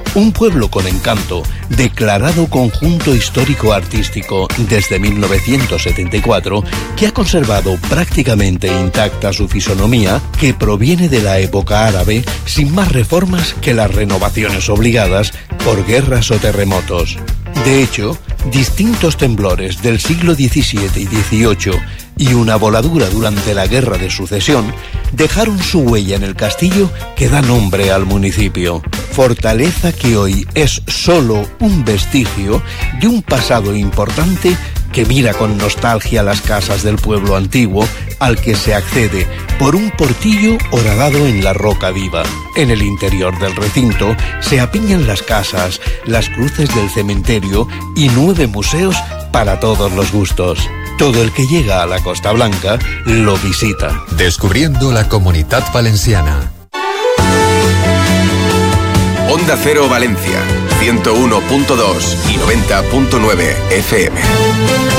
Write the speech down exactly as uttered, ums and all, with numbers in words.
un pueblo con encanto, declarado Conjunto Histórico Artístico desde mil novecientos setenta y cuatro, que ha conservado prácticamente intacta su fisonomía, que proviene de la época árabe, sin más reformas que las renovaciones obligadas por guerras o terremotos. De hecho, distintos temblores del siglo diecisiete y dieciocho y una voladura durante la Guerra de Sucesión dejaron su huella en el castillo que da nombre al municipio. Fortaleza que hoy es solo un vestigio de un pasado importante que mira con nostalgia las casas del pueblo antiguo al que se accede por un portillo horadado en la roca viva. En el interior del recinto se apiñan las casas, las cruces del cementerio y nueve museos para todos los gustos. Todo el que llega a la Costa Blanca lo visita. Descubriendo la Comunitat Valenciana. Onda Cero Valencia, ciento uno punto dos y noventa punto nueve F M.